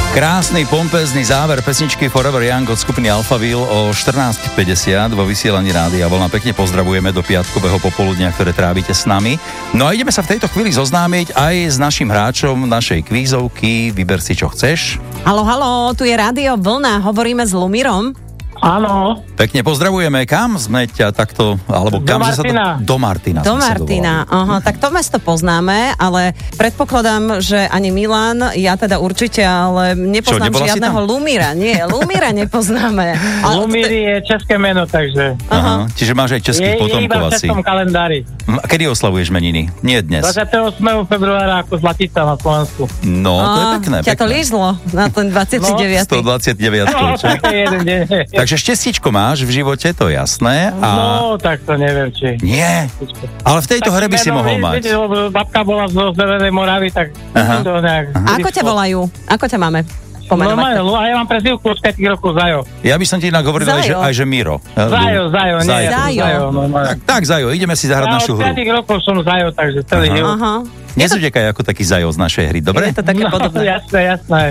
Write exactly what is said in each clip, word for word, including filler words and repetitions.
Krásny, pompezný záver pesničky Forever Young od skupiny Alphaville o štrnásť päťdesiat vo vysielaní Rádia Vlna. Pekne pozdravujeme do piatkového popoludnia, ktoré trávite s nami. No a ideme sa v tejto chvíli zoznámiť aj s našim hráčom našej kvízovky. Vyber si, čo chceš. Haló, haló, tu je Rádio Vlna, hovoríme s Lumírom. Áno. Pekne pozdravujeme. Kam sme ťa takto, alebo Do kam sme sa Martina. to... Do Martina. Do Martina, aha, tak to mesto poznáme, ale predpokladám, že ani Milan, ja teda určite, ale nepoznám Čo, žiadneho Lumíra. Nie, Lumíra nepoznáme. Ale... Lumír je české meno, takže... Aha, čiže máš aj českých Je, je iba v potomkov asi. českom kalendári. A kedy oslavuješ meniny? Nie dnes. dvadsiateho ôsmeho februára ako Zlatica na Slovensku. No, to je pekné. Ťa to pekné. lízlo na ten dvadsiaty deviaty stodvadsaťdeväť. No, čo? tak je jeden deň. Takže štestíčko máš v živote, to je jasné. A... No, tak to neviem, či... Nie, ale v tejto hre by si mohol mať. Viete, lebo babka bola zo Severnej Moravy, tak Aha. to nejak... Ako ťa volajú? Ako ťa máme pomenovať? Normálne, a ja mám prezývku už päť rokov Zajo. Ja by som ti inak hovoril aj že, Zajo. aj, že Miro. Zajo, Zajo, nie, Zajo. ja som Zajo. Zajo. normálne. Tak, tak, Zajo, ideme si zahrať Ja našu od hru. päť rokov som Zajo, takže celý Aha. život. Aha. Nezutekaj ako taký Zajo z našej hry, dobre? Je to také No, podobné. jasné, jasné.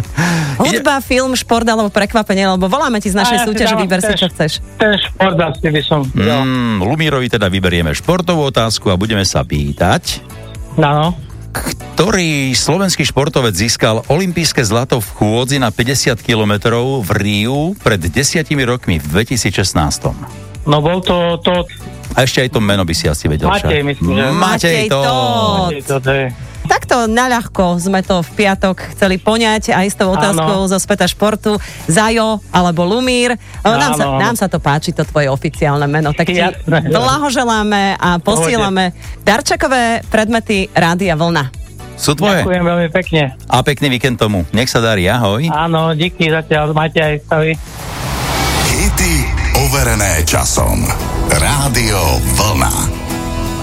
Hudba, film, šport alebo prekvapenie, lebo voláme ti z našej A ja si súťaže, dávam vyber si, ten- čo chceš. Ten šport asi by som... Mm, Lumírovi teda vyberieme športovú otázku a budeme sa pýtať, Áno. ktorý slovenský športovec získal olympijské zlato v chôdzi na päťdesiat kilometrov v Riu pred desiatimi rokmi v dvetisícšestnásť. No bol to... to A ešte aj to meno by si asi vedel. Matej, však. myslím, že? Matej Matej to. Tóth. to, to je... Takto naľahko sme to v piatok chceli poňať aj s tou otázkou Áno. zo späta športu. Zajo alebo Lumír. Nám sa, Áno, áno. nám sa to páči, to tvoje oficiálne meno. Tak ti Jasné. blahoželáme a posielame darčekové predmety Rádia Vlna. Sú tvoje. Ďakujem veľmi pekne. A pekný víkend tomu. Nech sa darí, ahoj. Áno, díky zatiaľ, máte aj stavy. Hity overené časom. Rádio Vlna.